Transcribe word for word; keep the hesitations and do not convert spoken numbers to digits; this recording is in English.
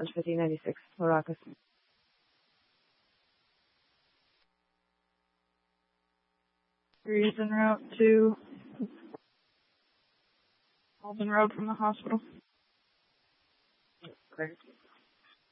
Orange fifteen ninety-six, Laracas. Three is en route to Alden Road from the hospital. Clear.